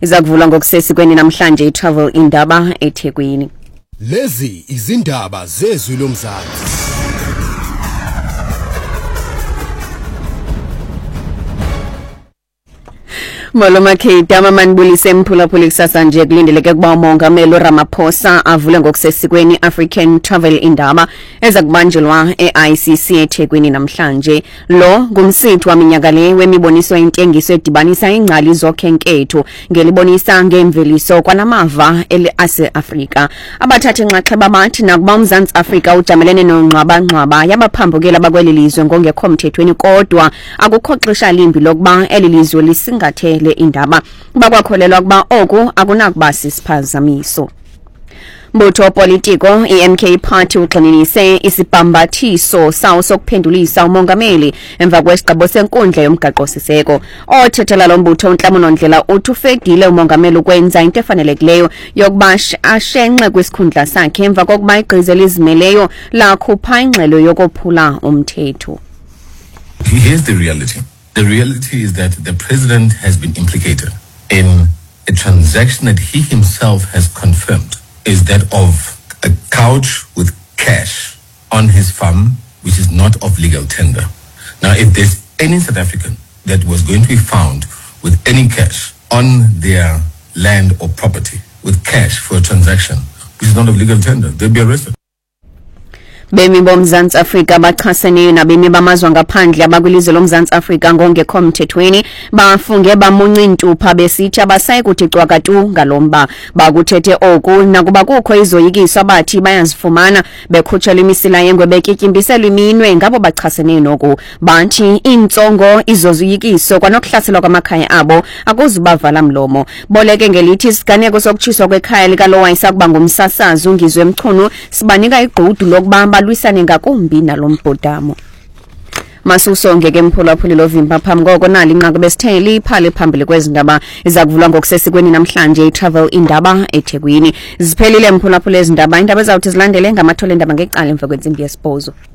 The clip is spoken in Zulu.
izakuvulwa ngokusesikweni namhlanje iTravel Indaba eThekwini. Lezi izindaba zezwi lomzansi. Maloma Kheda mamanibulise emphulaphula kusasa nje kulindeleke kuba umongameli Ramaphosa avule ngokusesikweni African Travel Indaba ezakubanjelwa eICC eThekwini namhlanje. Lo ngumsitho waminyaka le wemiboniso yentengiso edibanisa ingcali zokhenketho ngelibonisa ngemveliso kwanamava ase-Afrika. Abathatha inxaxheba bathi nakuba uMzantsi Afrika ujamelene nongxwaba yabaphambukela bakwelilizwe ngongekho mthethweni kodwa akukho xesha limbi lokuba elilizwe lisingathe indaba bakwakholelwa kuba oku akunakuba sisiphazamiso. Mbutho politiko iMK Party uxinise isibhambathiso sawo sokuphendulisa umongameli emva kwesigqibo senkundla yomgaqo-siseko. Othethela lo mbutho uNhlamuno Ndlela uthi ufedile umongameli ukwenza into efanelekileyo yokuba ashenxe kwisikhundla sakhe emva kokuba igqizo elizimeleyo lakhupha ingxelo yokuphula umthetho. Here's the reality. The reality is that the president has been implicated in a transaction that he himself has confirmed is that of a couch with cash on his farm, which is not of legal tender. Now, if there's any South African that was going to be found with any cash on their land or property, with cash for a transaction, which is not of legal tender, they'll be arrested. Bemi boMzantsi Afrika bachasene nabemi bamazwe ngaphandle abakwilizwe loMzantsi Afrika ngongekho mthethweni bafunge bamunca intupha besithi abasayi kuthi cwakatu ngalomba bakuthethe oku nakuba kukho izoyikiso abathi bayazifumana bekhutshelwa imisila yengwe bekityimbiselwa iminwe ngabo bachasene noku bathi intsongo izoyikiso kwanokuhlaselwa kwamakhaya abo akuzubavala mlomo boleke ngelithi isiganeko sokutshiswa kwekhaya likalo wayisakuba ngumsasazi ungizwe emchunu sibanika igqudu lokuba balwisane ngakumbi nalombhodamo. Masusonke ke mphulaphuli lovimba phambi koko nali inqaku besitheli phale phambili kwezindaba izakuvulwa ngokusesikweni namhlanje iTravel Indaba eThekwini. Ziphelile mphulaphuli ezindaba indaba ezawuthi zilandele ngamathole endaba ngeqala emva kwentsimbi yesibhozo.